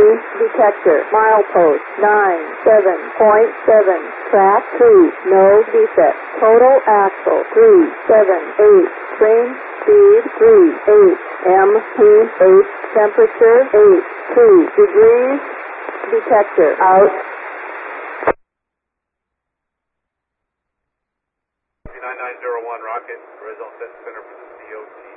detector. Milepost 97.7. Track 2, no defect. Total axle 378. Train speed 38. MPH temperature 82 degrees. Detector out. 9901 Rocket, Result Center for the COT.